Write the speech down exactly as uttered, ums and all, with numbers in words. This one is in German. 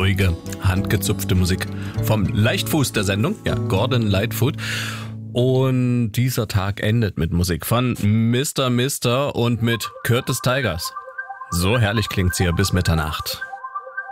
ruhige, handgezupfte Musik vom Leichtfuß der Sendung, ja, Gordon Lightfoot. Und dieser Tag endet mit Musik von Mister Mister und mit Curtis Tigers. So herrlich klingt's hier bis Mitternacht.